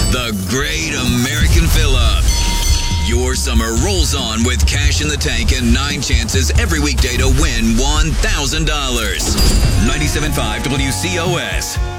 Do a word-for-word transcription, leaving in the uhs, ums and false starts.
The Great American Fill-Up. Your summer rolls on with cash in the tank and nine chances every weekday to win one thousand dollars. ninety-seven point five W C O S.